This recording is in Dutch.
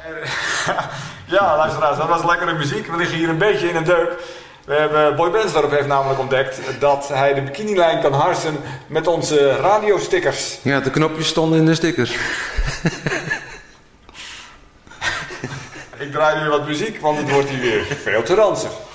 Ja, luisteraars, dat was lekkere muziek. We liggen hier een beetje in een deuk. Boy Bensdorp heeft namelijk ontdekt dat hij de bikinilijn kan harsen met onze radiostickers. Ja, de knopjes stonden in de stickers. Ik draai weer wat muziek, want het wordt hier weer veel te ranzig.